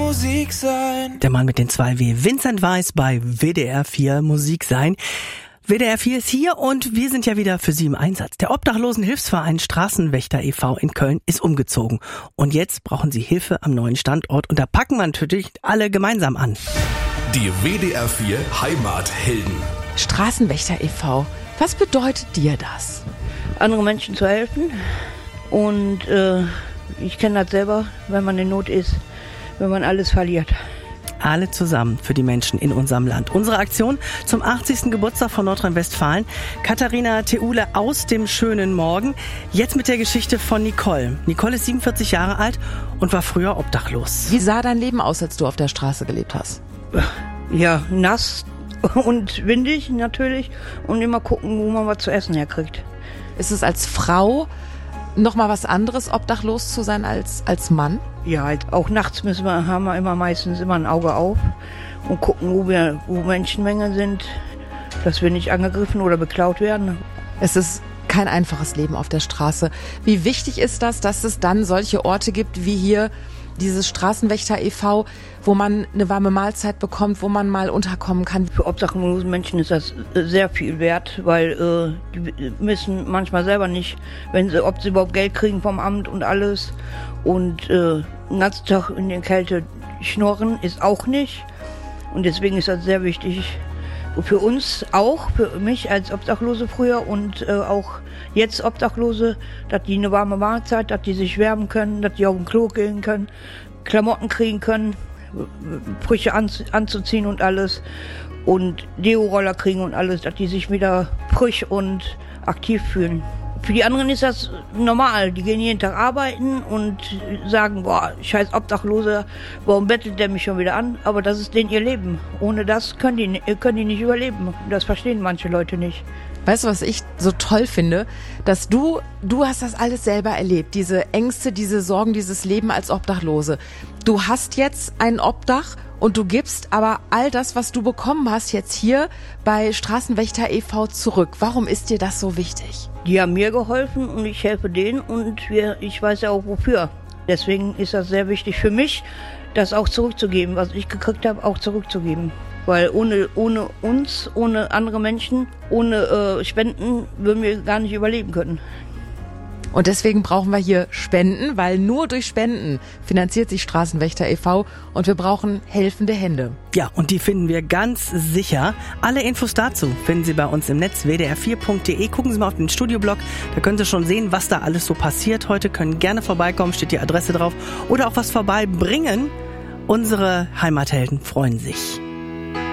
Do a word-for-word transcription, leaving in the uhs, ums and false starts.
Musik sein. Der Mann mit den zwei W, Vincent Weiss bei W D R vier Musik sein. W D R vier ist hier und wir sind ja wieder für Sie im Einsatz. Der Obdachlosenhilfsverein Straßenwächter e V in Köln ist umgezogen. Und jetzt brauchen Sie Hilfe am neuen Standort. Und da packen wir natürlich alle gemeinsam an. Die W D R vier Heimathelden. Straßenwächter e V, was bedeutet dir das? Andere Menschen zu helfen. Und äh, ich kenne das selber, wenn man in Not ist, wenn man alles verliert. Alle zusammen für die Menschen in unserem Land. Unsere Aktion zum achtzigsten Geburtstag von Nordrhein-Westfalen. Katharina Theule aus dem schönen Morgen. Jetzt mit der Geschichte von Nicole. Nicole ist siebenundvierzig Jahre alt und war früher obdachlos. Wie sah dein Leben aus, als du auf der Straße gelebt hast? Ja, nass und windig natürlich und immer gucken, wo man was zu essen herkriegt. Ist es als Frau noch mal was anderes, obdachlos zu sein als als Mann? Ja, halt auch nachts müssen wir, haben wir immer meistens immer ein Auge auf und gucken, wo wir, wo Menschenmengen sind, dass wir nicht angegriffen oder beklaut werden. Es ist kein einfaches Leben auf der Straße. Wie wichtig ist das, dass es dann solche Orte gibt wie hier dieses Straßenwächter e V, wo man eine warme Mahlzeit bekommt, wo man mal unterkommen kann? Für obdachlose Menschen ist das sehr viel wert, weil äh, die wissen manchmal selber nicht, wenn sie, ob sie überhaupt Geld kriegen vom Amt und alles. Und äh, den ganzen Tag in der Kälte schnorren ist auch nicht. Und deswegen ist das sehr wichtig. Für uns auch, für mich als Obdachlose früher und äh, auch jetzt Obdachlose, dass die eine warme Mahlzeit, dass die sich wärmen können, dass die auf den Klo gehen können, Klamotten kriegen können, Früche anz- anzuziehen und alles und Deo-Roller kriegen und alles, dass die sich wieder frisch und aktiv fühlen. Für die anderen ist das normal. Die gehen jeden Tag arbeiten und sagen, boah, scheiß Obdachlose, warum bettelt der mich schon wieder an? Aber das ist denen ihr Leben. Ohne das können die, können die nicht überleben. Das verstehen manche Leute nicht. Weißt du, was ich so toll finde? Dass du, du hast das alles selber erlebt. Diese Ängste, diese Sorgen, dieses Leben als Obdachlose. Du hast jetzt ein Obdach und du gibst aber all das, was du bekommen hast, jetzt hier bei Straßenwächter e V zurück. Warum ist dir das so wichtig? Die haben mir geholfen und ich helfe denen und wir, ich weiß ja auch wofür. Deswegen ist das sehr wichtig für mich, das auch zurückzugeben, was ich gekriegt habe, auch zurückzugeben. Weil ohne, ohne uns, ohne andere Menschen, ohne äh, Spenden würden wir gar nicht überleben können. Und deswegen brauchen wir hier Spenden, weil nur durch Spenden finanziert sich Straßenwächter e V und wir brauchen helfende Hände. Ja, und die finden wir ganz sicher. Alle Infos dazu finden Sie bei uns im Netz w d r vier punkt d e. Gucken Sie mal auf den Studioblog, da können Sie schon sehen, was da alles so passiert heute. Können gerne vorbeikommen, steht die Adresse drauf. Oder auch was vorbeibringen. Unsere Heimathelden freuen sich.